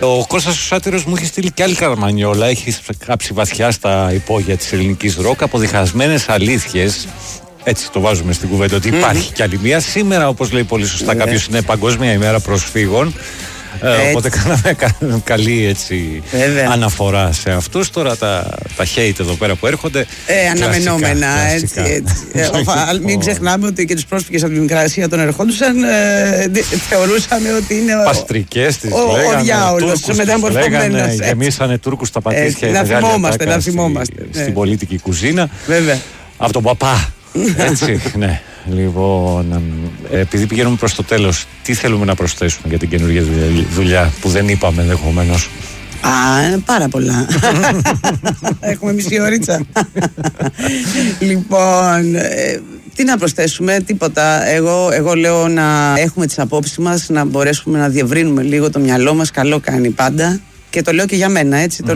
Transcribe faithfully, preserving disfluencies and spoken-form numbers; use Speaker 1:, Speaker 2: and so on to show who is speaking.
Speaker 1: Ο Κώστας ο Σάτυρος μου έχει στείλει και άλλη καραμανιόλα. Έχει κάψει βαθιά στα υπόγεια της ελληνικής ροκ από διχασμένες αλήθειες. Έτσι το βάζουμε στην κουβέντα ότι υπάρχει mm-hmm. κι άλλη μία. Σήμερα, όπως λέει πολύ σωστά κάποιος, είναι Παγκόσμια ημέρα προσφύγων. Ε, οπότε κάναμε κα, καλή έτσι, αναφορά σε αυτούς. Τώρα τα, τα hate εδώ πέρα που έρχονται
Speaker 2: ε, αναμενόμενα έτσι, έτσι. ε, Μην ξεχνάμε ότι και τους πρόσφυγες από τη Μικρασία τον ερχόντουσαν ε, θεωρούσαν ότι είναι
Speaker 1: παστρικές τις
Speaker 2: ο,
Speaker 1: λέγανε,
Speaker 2: ο διάολος
Speaker 1: λέγανε, γεμίσανε Τούρκους τα πατήσια.
Speaker 2: Να θυμόμαστε, να θυμόμαστε
Speaker 1: στην πολίτικη κουζίνα.
Speaker 2: Βέβαια.
Speaker 1: Από τον παπά. Έτσι, ναι. Λοιπόν, επειδή πηγαίνουμε προς το τέλος, τι θέλουμε να προσθέσουμε για την καινούργια δουλειά που δεν είπαμε ενδεχομένως?
Speaker 2: Α, πάρα πολλά. Έχουμε μισή ωρίτσα. Λοιπόν, ε, τι να προσθέσουμε, τίποτα. Εγώ, εγώ λέω να έχουμε τις απόψεις μας, να μπορέσουμε να διευρύνουμε λίγο το μυαλό μας. Καλό κάνει πάντα. Και το λέω και για μένα, έτσι.